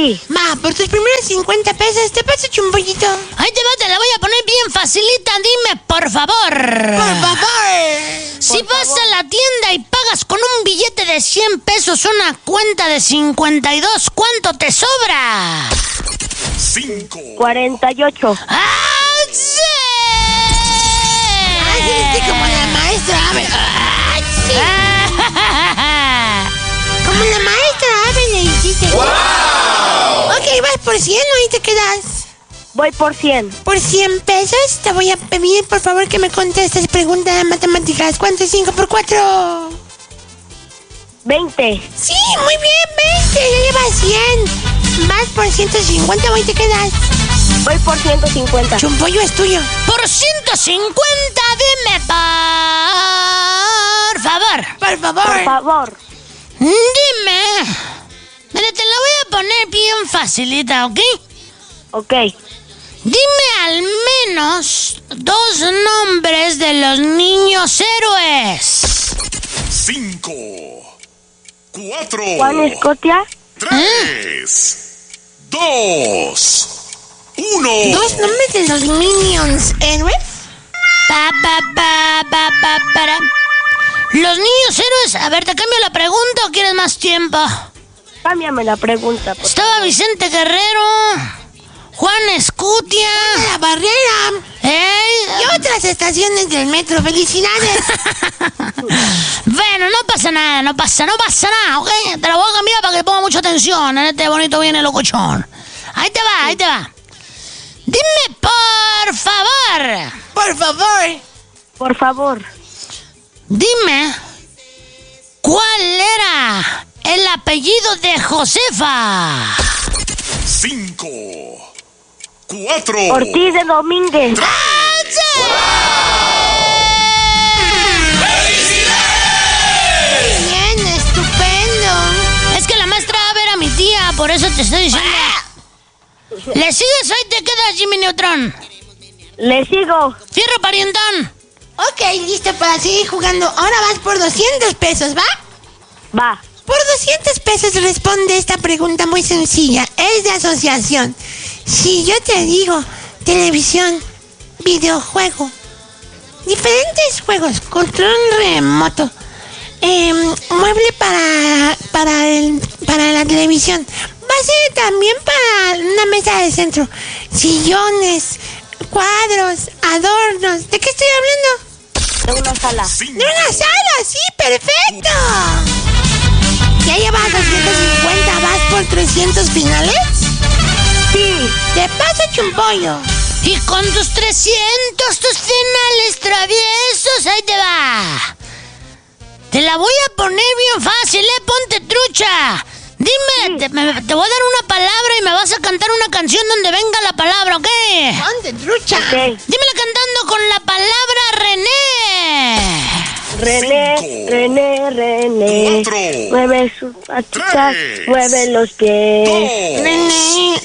Sí. Va, por tus primeros 50 pesos, te paso chumpollito. Ahí te va, te la voy a poner bien facilita. Dime, por favor. Por favor. Si vas a la tienda y pagas con un billete de 100 pesos una cuenta de 52, ¿cuánto te sobra? 5. 48. ¡Ah, sí! Ay, como la maestra. A ver. Ay, sí. Como la maestra, a ver, le hiciste. ¡Wow! Ok, vas por 100, ¿no? Ahí te quedas. Voy por 100. Por 100 pesos te voy a pedir, por favor, que me contestes pregunta de matemáticas. ¿Cuánto es 5 por 4? 20. Sí, muy bien, 20. Ya llevas 100. Vas por 150, ¿o ahí te quedas? Voy por 150. Chumpollo es tuyo. Por 150, dime, por favor. Por favor. Por favor. Dime. Mira, te la voy a poner bien facilita, ¿ok? Ok. Dime al menos 2 nombres de los niños héroes. 5. 4. Juan Escotia. 3. 2. 1. ¿Dos nombres de los Minions héroes? Para. Los niños héroes. A ver, ¿te cambio la pregunta o quieres más tiempo? Cámbiame la pregunta, por Estaba favor. Vicente Guerrero, Juan Escutia. La barrera. Y otras estaciones del metro. ¡Felicidades! Bueno, no pasa nada, ¿ok? Te la voy a cambiar para que ponga mucha atención en este bonito viene locochón. Ahí te va. Dime, por favor. Por favor. Por favor. Dime, ¿cuál era el apellido de Josefa? 5. 4. Ortiz de Domínguez. Bien, estupendo. Es que la maestra va a ver a mi tía, por eso te estoy diciendo. ¿Le sigues o ahí te quedas, Jimmy Neutron? Le sigo. Fierro parientón. Ok, listo para seguir jugando. Ahora vas por 200 pesos, ¿va? Va. Por 200 pesos responde esta pregunta muy sencilla. Es de asociación. Si yo te digo televisión, videojuego, diferentes juegos, control remoto, mueble para la televisión, va a ser también para una mesa de centro, sillones, cuadros, adornos. ¿De qué estoy hablando? De una sala. ¡De una sala! ¡Sí, perfecto! ¿Ya llevas 250? ¿Vas por 300 finales? Sí. Te paso chumpollo. Y con tus 300, tus finales traviesos, ahí te va. Te la voy a poner bien fácil, ponte trucha. Dime, te voy a dar una palabra y me vas a cantar una canción donde venga la palabra, ¿ok? ¿Dónde, trucha? Ok. Dímela cantando con la palabra René. René, 5. René. 4. Mueve sus patitas, 3. mueve los pies. 2.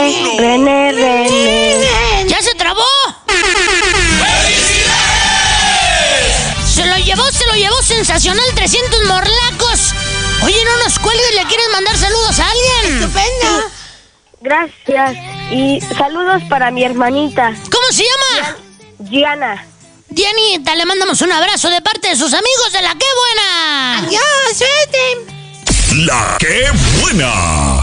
René. ¿Ya se trabó? Se lo llevó sensacional, 300 morlacos. Oye, no nos cuelgues, ¿le quieres mandar saludos a alguien? Estupendo. Gracias. Y saludos para mi hermanita, ¿Cómo se llama? Gianna. Dianita, le mandamos un abrazo de parte de sus amigos de La Qué Buena. Adiós, suerte. La que buena.